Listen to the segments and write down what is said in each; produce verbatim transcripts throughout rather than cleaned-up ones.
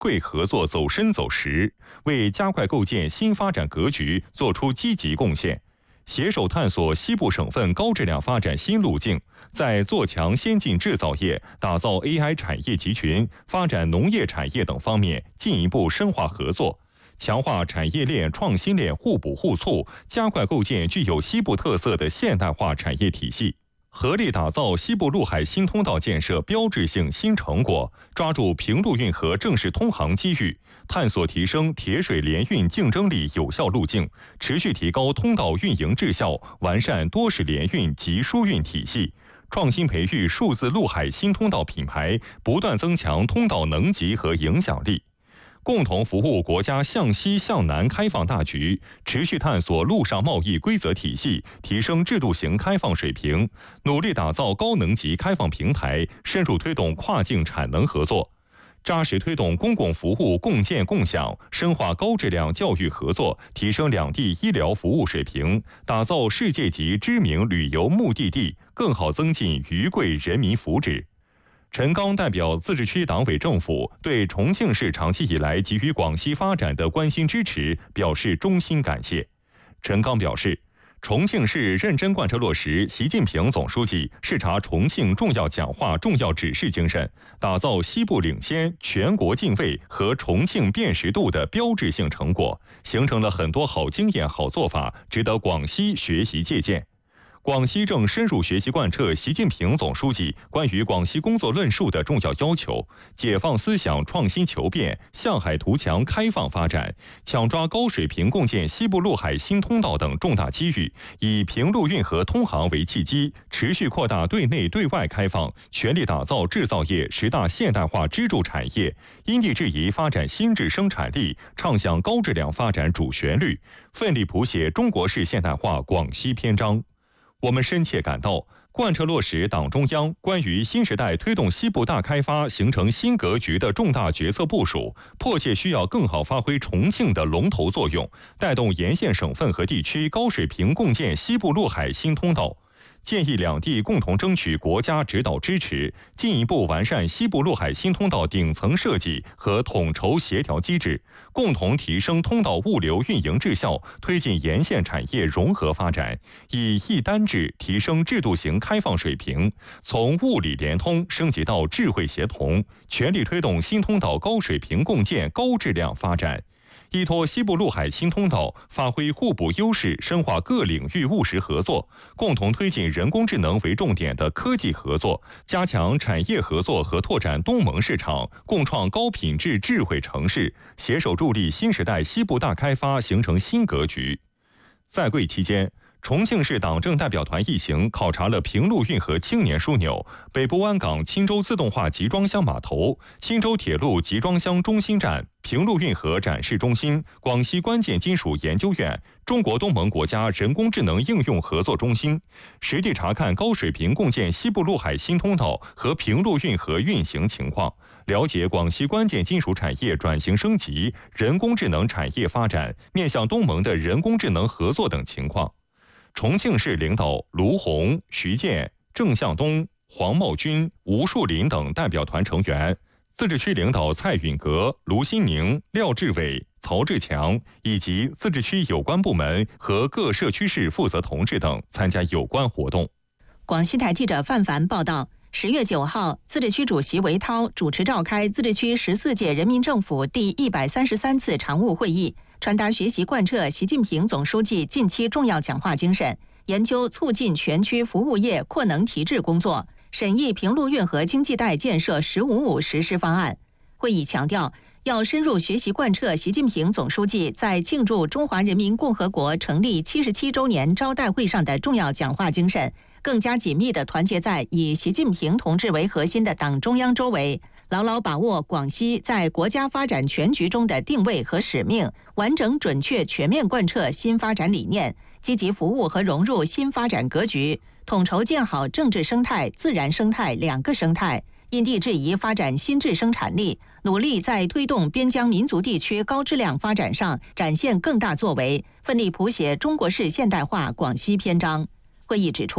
贵合作走深走实，为加快构建新发展格局作出积极贡献。携手探索西部省份高质量发展新路径，在做强先进制造业、打造 A I 产业集群、发展农业产业等方面进一步深化合作，强化产业链、创新链互补互促，加快构建具有西部特色的现代化产业体系。合力打造西部陆海新通道建设标志性新成果，抓住平陆运河正式通航机遇，探索提升铁水联运竞争力有效路径，持续提高通道运营质效，完善多式联运及输运体系，创新培育数字陆海新通道品牌，不断增强通道能级和影响力。共同服务国家向西向南开放大局，持续探索陆上贸易规则体系，提升制度型开放水平，努力打造高能级开放平台，深入推动跨境产能合作，扎实推动公共服务共建共享，深化高质量教育合作，提升两地医疗服务水平，打造世界级知名旅游目的地，更好增进渝贵人民福祉。陈刚代表自治区党委政府对重庆市长期以来给予广西发展的关心支持表示衷心感谢。陈刚表示，重庆市认真贯彻落实习近平总书记视察重庆重要讲话重要指示精神，打造西部领先、全国敬畏和重庆辨识度的标志性成果，形成了很多好经验、好做法，值得广西学习借鉴。广西正深入学习贯彻习近平总书记关于广西工作论述的重要要求，解放思想、创新求变，向海图强开放发展，抢抓高水平共建西部陆海新通道等重大机遇，以平陆运河通航为契机，持续扩大对内对外开放，全力打造制造业十大现代化支柱产业，因地制宜发展新质生产力，唱响高质量发展主旋律，奋力谱写中国式现代化广西篇章。我们深切感到，贯彻落实党中央关于新时代推动西部大开发形成新格局的重大决策部署，迫切需要更好发挥重庆的龙头作用，带动沿线省份和地区高水平共建西部陆海新通道。建议两地共同争取国家指导支持，进一步完善西部陆海新通道顶层设计和统筹协调机制，共同提升通道物流运营质效，推进沿线产业融合发展，以一单制提升制度型开放水平，从物理联通升级到智慧协同，全力推动新通道高水平共建、高质量发展。依托西部陆海新通道，发挥互补优势，深化各领域务实合作，共同推进人工智能为重点的科技合作，加强产业合作和拓展东盟市场，共创高品质智慧城市，携手助力新时代西部大开发形成新格局。在贵期间，重庆市党政代表团一行考察了平陆运河青年枢纽、北部湾港钦州自动化集装箱码头、钦州铁路集装箱中心站、平陆运河展示中心、广西关键金属研究院、中国东盟国家人工智能应用合作中心，实地查看高水平共建西部陆海新通道和平陆运河运行情况，了解广西关键金属产业转型升级、人工智能产业发展、面向东盟的人工智能合作等情况。重庆市领导卢红、徐建、郑向东、黄茂军、吴树林等代表团成员，自治区领导蔡允格、卢新宁、廖志伟、曹志强以及自治区有关部门和各社区市负责同志等参加有关活动。 广西台记者范凡报道，十月九号，自治区主席韦涛主持召开自治区十四届人民政府第一百三十三次常务会议，传达学习贯彻习近平总书记近期重要讲话精神，研究促进全区服务业扩能提质工作，审议平陆运河经济带建设“十五五”实施方案。会议强调，要深入学习贯彻习近平总书记在庆祝中华人民共和国成立七十七周年招待会上的重要讲话精神，更加紧密地团结在以习近平同志为核心的党中央周围，牢牢把握广西在国家发展全局中的定位和使命，完整准确全面贯彻新发展理念，积极服务和融入新发展格局，统筹建好政治生态、自然生态两个生态，因地制宜发展新质生产力，努力在推动边疆民族地区高质量发展上展现更大作为，奋力谱写中国式现代化广西篇章。会议指出，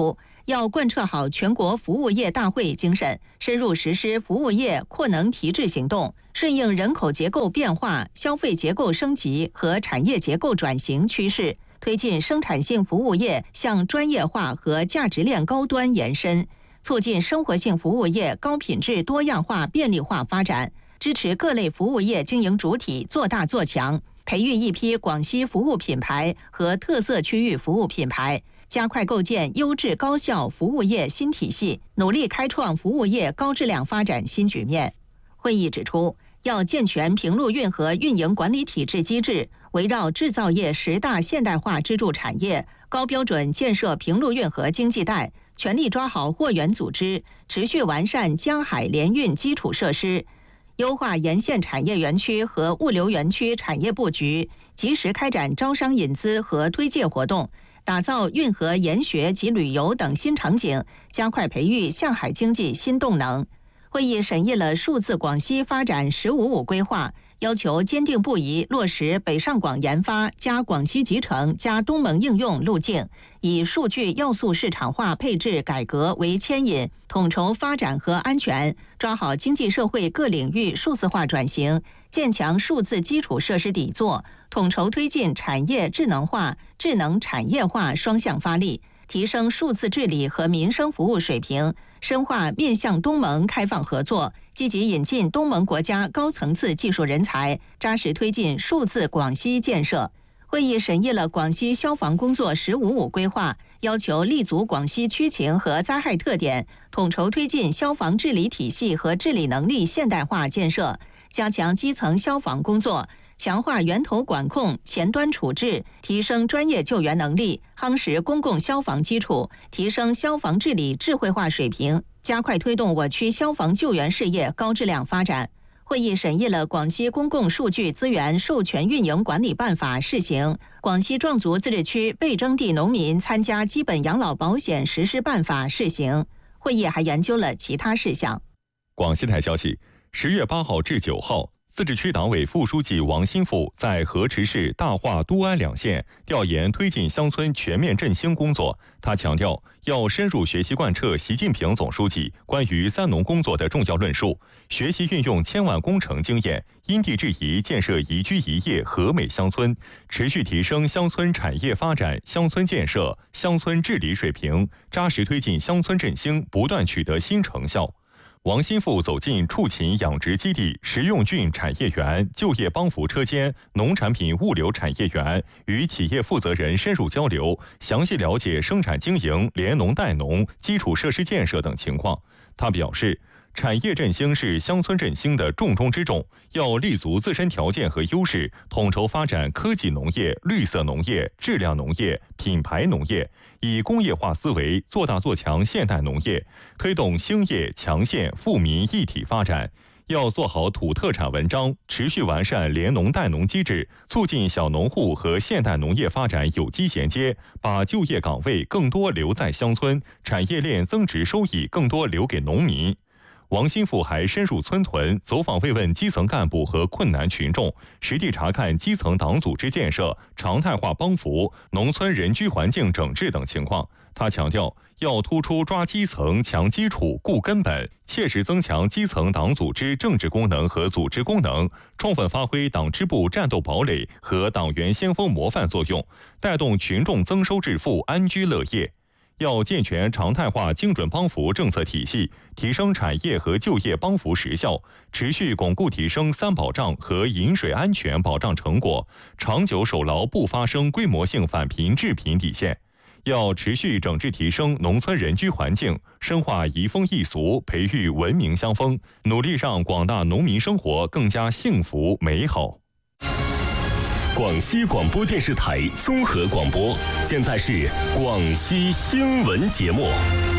要贯彻好全国服务业大会精神，深入实施服务业扩能提质行动，顺应人口结构变化、消费结构升级和产业结构转型趋势，推进生产性服务业向专业化和价值链高端延伸，促进生活性服务业高品质多样化便利化发展，支持各类服务业经营主体做大做强，培育一批广西服务品牌和特色区域服务品牌，加快构建优质高效服务业新体系，努力开创服务业高质量发展新局面。会议指出，要健全平陆运河运营管理体制机制，围绕制造业十大现代化支柱产业，高标准建设平陆运河经济带，全力抓好货源组织，持续完善江海联运基础设施，优化沿线产业园区和物流园区产业布局，及时开展招商引资和推介活动，打造运河研学及旅游等新场景，加快培育向海经济新动能。会议审议了数字广西发展“十五五”规划，要求坚定不移落实北上广研发加广西集成加东盟应用路径，以数据要素市场化配置改革为牵引，统筹发展和安全，抓好经济社会各领域数字化转型，建强数字基础设施底座，统筹推进产业智能化、智能产业化双向发力，提升数字治理和民生服务水平，深化面向东盟开放合作，积极引进东盟国家高层次技术人才，扎实推进数字广西建设。会议审议了广西消防工作“十五五”规划，要求立足广西区情和灾害特点，统筹推进消防治理体系和治理能力现代化建设，加强基层消防工作，强化源头管控、前端处置，提升专业救援能力，夯实公共消防基础，提升消防治理智慧化水平，加快推动我区消防救援事业高质量发展。会议审议了《广西公共数据资源授权运营管理办法（试行）》、《广西壮族自治区被征地农民参加基本养老保险实施办法（试行）》。会议还研究了其他事项。 广西台消息，十月八号至九号，自治区党委副书记王新富在河池市大化、都安两县调研推进乡村全面振兴工作。他强调，要深入学习贯彻习近平总书记关于三农工作的重要论述，学习运用千万工程经验，因地制宜建设宜居宜业和美乡村，持续提升乡村产业发展、乡村建设、乡村治理水平，扎实推进乡村振兴，不断取得新成效。王新富走进畜禽养殖基地、食用菌产业园、就业帮扶车间、农产品物流产业园，与企业负责人深入交流，详细了解生产经营、联农带农、基础设施建设等情况。他表示，产业振兴是乡村振兴的重中之重，要立足自身条件和优势，统筹发展科技农业、绿色农业、质量农业、品牌农业，以工业化思维做大做强现代农业，推动兴业强县富民一体发展。要做好土特产文章，持续完善联农带农机制，促进小农户和现代农业发展有机衔接，把就业岗位更多留在乡村，产业链增值收益更多留给农民。王新富还深入村屯，走访慰问基层干部和困难群众，实地查看基层党组织建设、常态化帮扶、农村人居环境整治等情况。他强调，要突出抓基层、强基础、固根本，切实增强基层党组织政治功能和组织功能，充分发挥党支部战斗堡垒和党员先锋模范作用，带动群众增收致富、安居乐业。要健全常态化精准帮扶政策体系，提升产业和就业帮扶实效，持续巩固提升三保障和饮水安全保障成果，长久守牢不发生规模性返贫致贫底线。要持续整治提升农村人居环境，深化移风易俗，培育文明乡风，努力让广大农民生活更加幸福美好。 广西广播电视台综合广播，现在是广西新闻节目。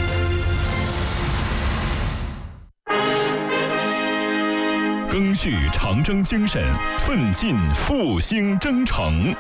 赓续长征精神，奋进复兴征程。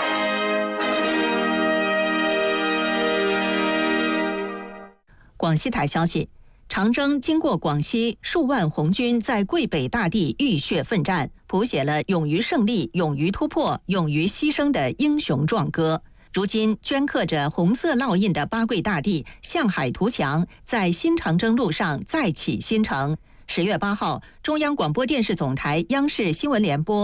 广西台消息，长征经过广西，数万红军在桂北大地浴血奋战，谱写了勇于胜利、勇于突破、勇于牺牲的英雄壮歌。 如今，镌刻着红色烙印的八桂大帝向海图墙在新长征路上再起新城。十月八号，中央广播电视总台央视新闻联播